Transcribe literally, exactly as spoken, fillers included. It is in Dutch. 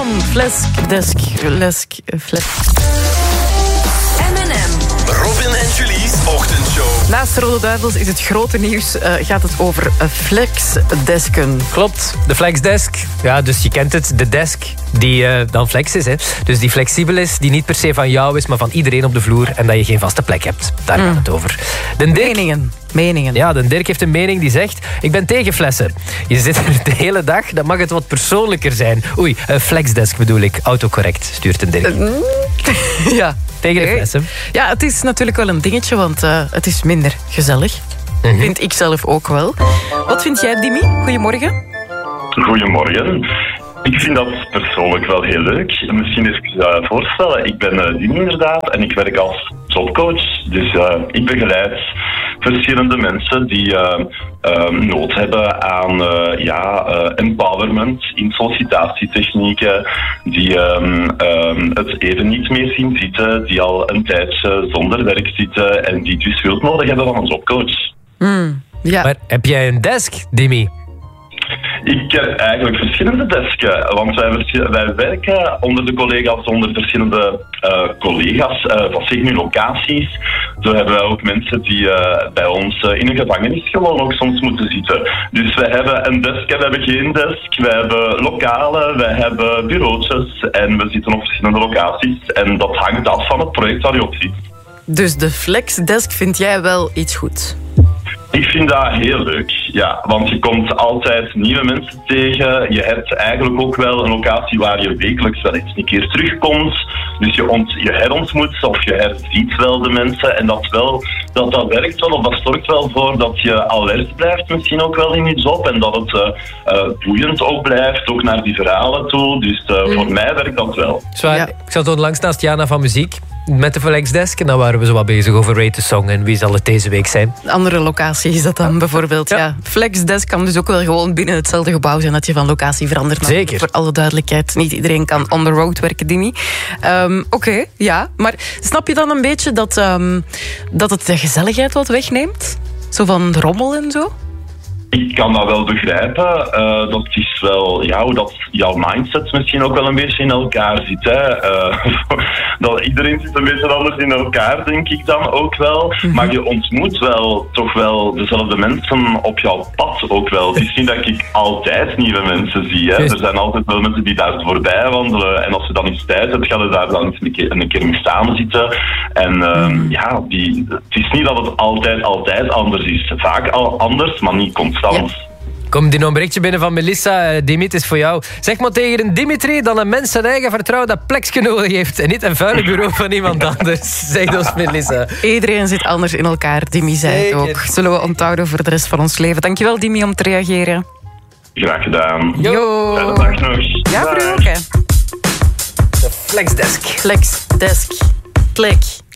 van Flexdesk. Lesk, Flex. M en M. Robin en Julie's ochtendshow. Naast Rode Duivels is het grote nieuws. Uh, gaat het over uh, flexdesken. Klopt, de flexdesk. Ja, dus je kent het, de desk die uh, dan flex is. Hè. Dus die flexibel is, die niet per se van jou is, maar van iedereen op de vloer. En dat je geen vaste plek hebt. Daar mm. gaat het over. De Dirk, meningen. Meningen. Ja, de Dirk heeft een mening die zegt... Ik ben tegen flessen. Je zit er de hele dag, dan mag het wat persoonlijker zijn. Oei, uh, flexdesk bedoel ik. Autocorrect, stuurt een Dirk. Uh, ja. Tegen de flessen. Ja, het is natuurlijk wel een dingetje, want uh, het is minder gezellig. Mm-hmm. Vind ik zelf ook wel. Wat vind jij, Dimi? Goedemorgen. Goedemorgen. Ik vind dat persoonlijk wel heel leuk. Misschien even uh, voorstellen. Ik ben uh, Dimi inderdaad en ik werk als jobcoach. Dus uh, ik begeleid verschillende mensen die uh, uh, nood hebben aan uh, ja, uh, empowerment in sollicitatietechnieken, die um, um, het even niet meer zien zitten, die al een tijdje zonder werk zitten en die dus hulp nodig hebben van een jobcoach. Mm, ja. Maar heb jij een desk, Dimi? Ik heb eigenlijk verschillende desken, want wij, wij werken onder de collega's, onder verschillende uh, collega's uh, van zeg nu locaties. Zo hebben wij ook mensen die uh, bij ons uh, in een gevangenis gewoon ook soms moeten zitten. Dus wij hebben een desk en we hebben geen desk, wij hebben lokalen, wij hebben bureautjes en we zitten op verschillende locaties. En dat hangt af van het project waar je op zit. Dus de flexdesk vind jij wel iets goed? Ik vind dat heel leuk, ja. Want je komt altijd nieuwe mensen tegen. Je hebt eigenlijk ook wel een locatie waar je wekelijks wel eens een keer terugkomt. Dus je, ont, je herontmoet of je herziet wel de mensen. En dat, wel, dat, dat werkt wel, of dat zorgt wel voor dat je alert blijft misschien ook wel in je job. En dat het uh, uh, boeiend ook blijft, ook naar die verhalen toe. Dus uh, mm. voor mij werkt dat wel. Zwaar, ja. Ik zat onlangs naast Jana van Muziek met de flexdesk. En dan waren we zo wat bezig over Rate the Song en wie zal het deze week zijn. Andere locatie is dat dan bijvoorbeeld. Ja. Ja. Flexdesk kan dus ook wel gewoon binnen hetzelfde gebouw zijn dat je van locatie verandert. Zeker. Voor alle duidelijkheid, niet iedereen kan on the road werken, Dimi. Um, Oké, okay, ja. Maar snap je dan een beetje dat, um, dat het de gezelligheid wat wegneemt? Zo van de rommel en zo? Ik kan dat wel begrijpen. Uh, dat is wel ja, hoe dat jouw mindset misschien ook wel een beetje in elkaar zit. Hè. Uh, dat iedereen zit een beetje anders in elkaar, denk ik dan ook wel. Mm-hmm. Maar je ontmoet wel toch wel dezelfde mensen op jouw pad ook wel. Het is niet dat ik altijd nieuwe mensen zie. Hè. Er zijn altijd wel mensen die daar voorbij wandelen. En als je dan eens tijd hebt, gaan we daar dan eens een keer, een keer mee samen zitten. En uh, mm. ja, die, het is niet dat het altijd, altijd anders is. Vaak al anders, maar niet constant. Ja. Kom, die nog een berichtje binnen van Melissa. Uh, Dimit is voor jou. Zeg maar tegen een Dimitri dat een mens zijn eigen vertrouwen dat plekje nodig heeft. En niet een vuile bureau van iemand anders. Zeg ons, Melissa. Iedereen zit anders in elkaar. Dimi zei het ook. Zullen we onthouden voor de rest van ons leven. Dankjewel, Dimi, om te reageren. Graag gedaan. Yo. Fijne dag nog. Ja, voor u ook, hè. De flexdesk. Flexdesk. Klik.